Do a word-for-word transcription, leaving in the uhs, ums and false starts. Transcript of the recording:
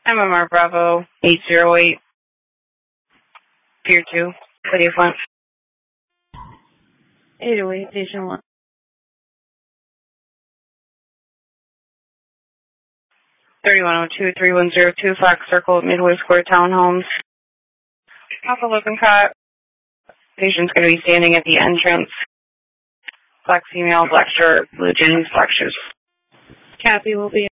M M R Bravo eight zero eight, Pier two, City of Flint. eight oh eight, Station one. thirty-one oh two, three one zero two, Fox Circle, Midway Square Townhomes. Alpha Lippincott. Patient's going to be standing at the entrance. Black female, black shirt, blue jeans, black shoes. Copy, will be